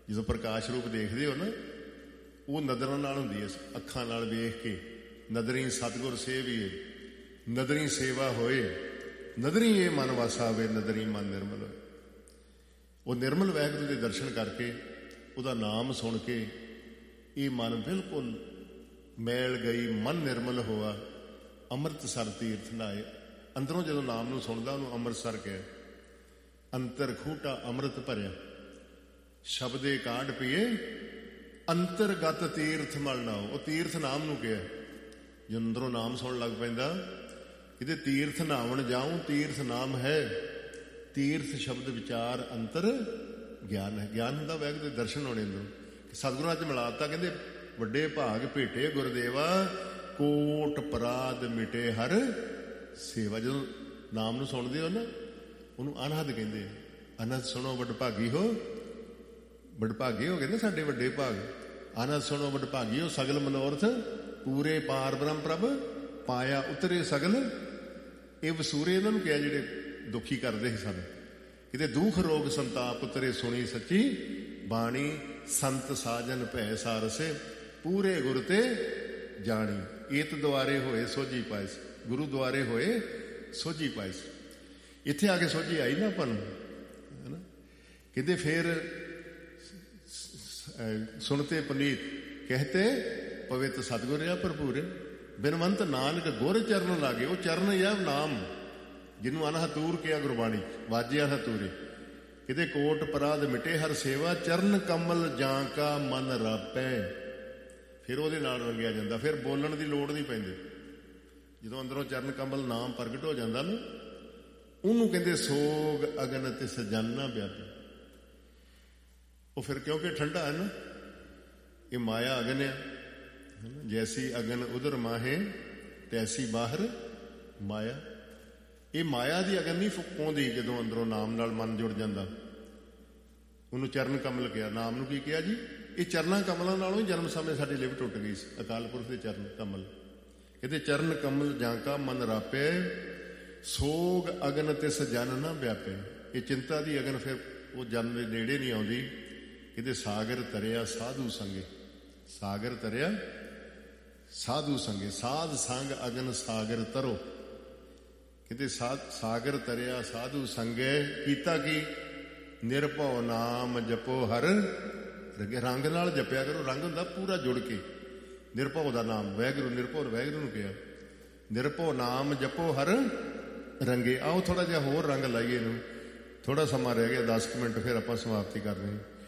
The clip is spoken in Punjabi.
ਜਦੋਂ ਪ੍ਰਕਾਸ਼ ਰੂਪ ਦੇਖਦੇ ਹੋ ਨਾ, ਉਹ ਨਜ਼ਰਾਂ ਨਾਲ ਹੁੰਦੀ ਹੈ, ਅੱਖਾਂ ਨਾਲ ਵੇਖ ਕੇ। ਨਦਰੀ ਸਤਿਗੁਰ ਸੇਵੀਏ, ਨਦਰੀ ਸੇਵਾ ਹੋਏ, ਨਦਰੀ ਇਹ ਮਨ ਵਾਸਾ ਆਵੇ, ਨਦਰੀ ਮਨ ਨਿਰਮਲ ਹੋਏ। ਉਹ ਨਿਰਮਲ ਵਾਹਿਗੁਰੂ ਦੇ ਦਰਸ਼ਨ ਕਰਕੇ, ਉਹਦਾ ਨਾਮ ਸੁਣ ਕੇ ਇਹ ਮਨ ਬਿਲਕੁਲ ਮੈਲ ਗਈ, ਮਨ ਨਿਰਮਲ ਹੋਆ। ਅੰਮ੍ਰਿਤਸਰ ਤੀਰਥ ਨਾਏ। ਅੰਦਰੋਂ ਜਦੋਂ ਨਾਮ ਨੂੰ ਸੁਣਦਾ ਉਹਨੂੰ ਅੰਮ੍ਰਿਤਸਰ ਕਿਹਾ। ਅੰਤਰ ਖੂਟਾ ਅੰਮ੍ਰਿਤ ਭਰਿਆ, ਸ਼ਬਦੇ ਕਾਢ ਪੀਏ, ਅੰਤਰਗਤ ਤੀਰਥ ਮਲ ਨਾਓ। ਉਹ ਤੀਰਥ ਨਾਮ ਨੂੰ ਕਿਹਾ। ਜੇ ਅੰਦਰੋਂ ਨਾਮ ਸੁਣਨ ਲੱਗ ਪੈਂਦਾ, ਇਹਦੇ ਤੀਰਥ ਨਹਾਵਣ ਜਾਊਂ, ਤੀਰਥ ਨਾਮ ਹੈ। ਤੀਰਥ ਸ਼ਬਦ ਵਿਚਾਰ ਅੰਤਰ ਗਿਆਨ ਹੈ। ਗਿਆਨ ਹੁੰਦਾ ਵਾਹਿਗੁਰੂ ਦੇ ਦਰਸ਼ਨ ਹੋਣੇ ਅੰਦਰੋਂ। ਸਤਿਗੁਰਾਂ 'ਚ ਮਿਲਾਤਾ, ਕਹਿੰਦੇ ਵੱਡੇ ਭਾਗ ਭੇਟੇ ਗੁਰਦੇਵਾ, ਕੋਟ ਪਰਾਧ ਮਿਟੇ ਹਰ ਸੇਵਾ। ਜਦੋਂ ਨਾਮ ਨੂੰ ਸੁਣਦੇ ਹੋ ਨਾ, ਉਹਨੂੰ ਅਨਹਦ ਕਹਿੰਦੇ। ਅਨਹਦ ਸੁਣੋ ਵਡਭਾਗੀ ਹੋ, ਵਡਭਾਗੇ ਹੋ ਗਏ ਨਾ ਸਾਡੇ ਵੱਡੇ ਭਾਗ। ਅਨਹਦ ਸੁਣੋ ਵਡਭਾਗੀ ਹੋ, ਸਗਲ ਮਨੋਰਥ ਪੂਰੇ, ਪਾਰ ਬ੍ਰਹਮ ਪ੍ਰਭ ਪਾਇਆ ਉਤਰੇ ਸਗਲ। ਇਹ ਵਸੂਰੇ ਇਹਨਾਂ ਨੂੰ ਕਿਹਾ ਜਿਹੜੇ ਦੁਖੀ ਕਰਦੇ ਸੀ ਸਾਨੂੰ। ਕਿਤੇ ਦੁੱਖ ਰੋਗ ਸੰਤਾਪ ਉਤਰੇ, ਸੁਣੀ ਸੱਚੀ ਬਾਣੀ, ਸੰਤ ਸਾਜਨ ਭੈ ਸਾਰਸੇ, ਪੂਰੇ ਗੁਰ ਤੇ ਜਾਣੀ। ਏਤ ਦੁਆਰੇ ਹੋਏ ਸੋਝੀ ਪਾਇਸ, ਗੁਰੂ ਦੁਆਰੇ ਹੋਏ ਸੋਝੀ ਪਾਇਸ। ਇੱਥੇ ਆ ਕੇ ਸੋਝੀ ਆਈ ਨਾ ਆਪਾਂ ਨੂੰ, ਹੈ ਨਾ। ਕਹਿੰਦੇ ਫਿਰ ਸੁਣਤੇ ਪੁਨੀਤ ਕਹਤੇ ਪਵਿੱਤ ਸਤਿਗੁਰ ਆ ਭਰਪੂਰੇ, ਬਿਨਵੰਤ ਨਾਨਕ ਗੁਰ ਚਰਨ ਲਾਗੇ। ਉਹ ਚਰਨ ਹੀ ਆ ਨਾਮ, ਜਿਹਨੂੰ ਅਨਹਤੂਰ ਕਿਹਾ ਗੁਰਬਾਣੀ, ਵਾਜਿਆ ਹਤੂਰੇ। ਕਿਤੇ ਕੋਟ ਪਰਾਧ ਮਿਟੇ ਹਰ ਸੇਵਾ, ਚਰਨ ਕਮਲ ਜਾਂ ਕਾ ਮਨ ਰਾਪੈ। ਫਿਰ ਉਹਦੇ ਨਾਲ ਰੰਗਿਆ ਜਾਂਦਾ, ਫਿਰ ਬੋਲਣ ਦੀ ਲੋੜ ਨਹੀਂ ਪੈਂਦੀ। ਜਦੋਂ ਅੰਦਰੋਂ ਚਰਨ ਕਮਲ ਨਾਮ ਪ੍ਰਗਟ ਹੋ ਜਾਂਦਾ ਨਾ, ਉਹਨੂੰ ਕਹਿੰਦੇ ਸੋਗ ਅਗਨ ਤੇ ਸਜਾਨਾ ਵਿਆਪੀ। ਉਹ ਫਿਰ ਕਿਉਂਕਿ ਠੰਡਾ ਹੈ ਨਾ, ਇਹ ਮਾਇਆ ਅਗਨ ਹੈ। ਜੈਸੀ ਅਗਨ ਉਧਰ ਮਾਹੇ, ਤੈਸੀ ਬਾਹਰ ਮਾਇਆ। ਇਹ ਮਾਇਆ ਦੀ ਅਗਨ ਨਹੀਂ ਫੁਕਾਉਂਦੀ। ਜਦੋਂ ਅੰਦਰੋਂ ਨਾਮ ਨਾਲ ਮਨ ਜੁੜ ਜਾਂਦਾ, ਉਹਨੂੰ ਚਰਨ ਕਮਲ ਕਿਹਾ। ਨਾਮ ਨੂੰ ਕੀ ਕਿਹਾ ਜੀ? ਇਹ ਚਰਨਾਂ ਕਮਲਾਂ ਨਾਲੋਂ ਹੀ ਜਨਮ ਸਮੇਂ ਸਾਡੀ ਲਿਵ ਟੁੱਟ ਗਈ ਸੀ। ਅਕਾਲ ਪੁਰਖ ਦੇ ਚਰਨ ਕਮਲ ਕਹਿੰਦੇ, ਚਰਨ ਕਮਲ ਜਾਂ ਕਾ ਮਨ ਰਾਪੇ, ਸੋਗ ਅਗਨ ਤੇ ਸਜਨ ਨਾ ਵਿਆਪੇ। ਇਹ ਚਿੰਤਾ ਦੀ ਅਗਨ ਫਿਰ ਉਹ ਜਨ ਦੇ ਨੇੜੇ ਨਹੀਂ ਆਉਂਦੀ। ਕਹਿੰਦੇ ਸਾਗਰ ਤਰਿਆ ਸਾਧੂ ਸੰਗੇ, ਸਾਗਰ ਤਰਿਆ ਸਾਧੂ ਸੰਗੇ। ਸਾਧ ਸੰਗ ਅਗਨ ਸਾਗਰ ਤਰੋ। ਕਹਿੰਦੇ ਸਾਗਰ ਤਰਿਆ ਸਾਧੂ ਸੰਗੇ, ਕੀਤਾ ਕੀ? ਨਿਰਭਉ ਨਾਮ ਜਪੋ ਹਰ ਰੰਗੇ। ਰੰਗ ਨਾਲ ਜਪਿਆ ਕਰੋ। ਰੰਗ ਹੁੰਦਾ ਪੂਰਾ ਜੁੜ ਕੇ। ਨਿਰਭਉ ਦਾ ਨਾਮ ਵਾਹਿਗੁਰੂ, ਨਿਰਭਉ ਵਾਹਿਗੁਰੂ ਨੂੰ ਕਿਹਾ। ਨਿਰਭਉ ਨਾਮ ਜਪੋ ਹਰ ਰੰਗੇ। ਆਓ ਥੋੜਾ ਜਿਹਾ ਹੋਰ ਰੰਗ ਲਾਈਏ ਇਹਨੂੰ। ਥੋੜਾ ਸਮਾਂ ਰਹਿ ਗਿਆ, 10 ਮਿੰਟ, ਫਿਰ ਆਪਾਂ ਸਮਾਪਤੀ ਕਰ ਰਹੇ ਹਾਂ।